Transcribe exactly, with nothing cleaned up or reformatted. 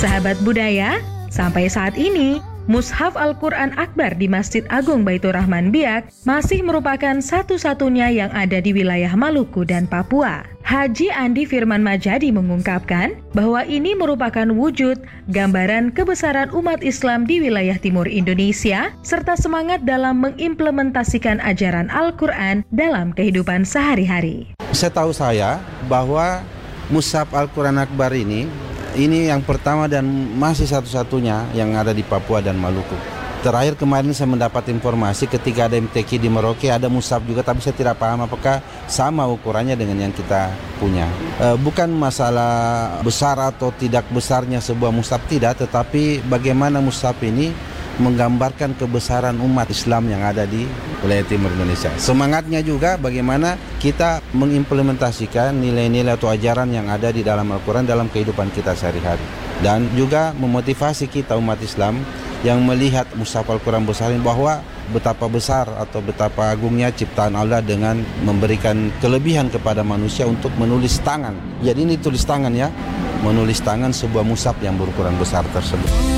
Sahabat budaya, sampai saat ini, Mushaf Al-Quran Akbar di Masjid Agung Baitur Rahman Biak masih merupakan satu-satunya yang ada di wilayah Maluku dan Papua. Haji Andi Firman Majadi mengungkapkan bahwa ini merupakan wujud gambaran kebesaran umat Islam di wilayah timur Indonesia serta semangat dalam mengimplementasikan ajaran Al-Quran dalam kehidupan sehari-hari. Setahu saya bahwa Mushaf Al-Quran Akbar ini Ini yang pertama dan masih satu-satunya yang ada di Papua dan Maluku. Terakhir kemarin saya mendapat informasi ketika ada M T Q di Merauke ada mushaf juga, tapi saya tidak paham apakah sama ukurannya dengan yang kita punya. E, bukan masalah besar atau tidak besarnya sebuah mushaf, tidak, tetapi bagaimana mushaf ini menggambarkan kebesaran umat Islam yang ada di wilayah timur Indonesia. Semangatnya juga bagaimana kita mengimplementasikan nilai-nilai atau ajaran yang ada di dalam Al-Quran dalam kehidupan kita sehari-hari. Dan juga memotivasi kita umat Islam yang melihat mushaf Al-Quran besar ini bahwa betapa besar atau betapa agungnya ciptaan Allah dengan memberikan kelebihan kepada manusia untuk menulis tangan. Jadi ini tulis tangan ya, menulis tangan sebuah mushaf yang berukuran besar tersebut.